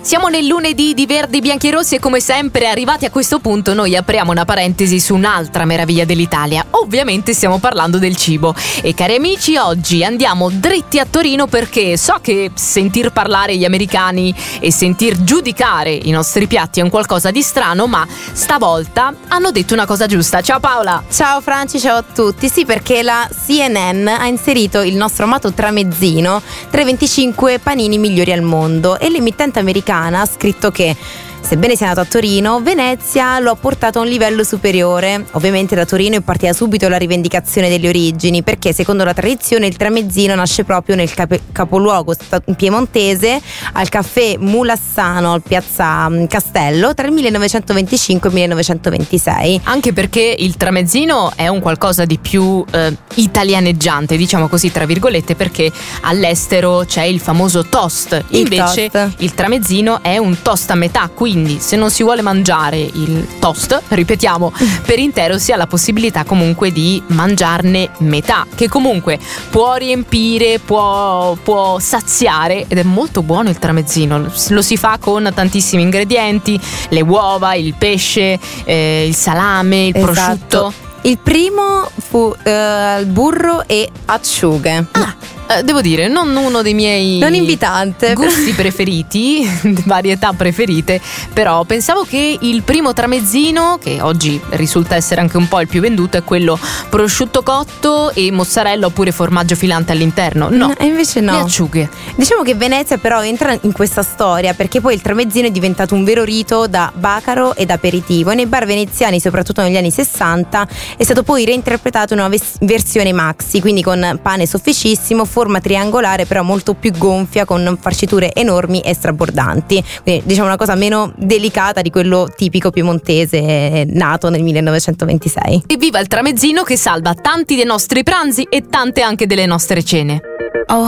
Siamo nel lunedì di Verdi, Bianchi e Rossi e come sempre arrivati a questo punto noi apriamo una parentesi su un'altra meraviglia dell'Italia. Ovviamente stiamo parlando del cibo e cari amici oggi andiamo dritti a Torino perché so che sentir parlare gli americani e sentir giudicare i nostri piatti è un qualcosa di strano, ma stavolta hanno detto una cosa giusta. Ciao Paola! Ciao Franci, ciao a tutti. Sì, perché la CNN ha inserito il nostro amato tramezzino tra i 25 panini migliori al mondo e l'emittente americana ha scritto che, sebbene sia nato a Torino, Venezia lo ha portato a un livello superiore. Ovviamente da Torino è partita subito la rivendicazione delle origini, perché secondo la tradizione il tramezzino nasce proprio nel capoluogo piemontese, al caffè Mulassano al piazza Castello tra il 1925 e il 1926. Anche perché il tramezzino è un qualcosa di più italianeggiante, diciamo così tra virgolette, perché all'estero c'è il famoso toast, invece il tramezzino è un toast a metà, quindi se non si vuole mangiare il toast, ripetiamo, per intero, si ha la possibilità comunque di mangiarne metà, che comunque può riempire, può saziare, ed è molto buono il tramezzino. Lo si fa con tantissimi ingredienti, le uova, il pesce, il salame, il prosciutto. Il primo fu il burro e acciughe. Devo dire, non uno dei miei non invitante gusti preferiti, varietà preferite, però pensavo che il primo tramezzino, che oggi risulta essere anche un po' il più venduto, è quello prosciutto cotto e mozzarella oppure formaggio filante all'interno. No, invece no. Le acciughe. Diciamo che Venezia però entra in questa storia perché poi il tramezzino è diventato un vero rito da bacaro ed aperitivo, e nei bar veneziani, soprattutto negli anni 60, è stato poi reinterpretato in una versione maxi, quindi con pane sofficissimo, forma triangolare però molto più gonfia, con farciture enormi e strabordanti, quindi diciamo una cosa meno delicata di quello tipico piemontese nato nel 1926. Evviva il tramezzino che salva tanti dei nostri pranzi e tante anche delle nostre cene.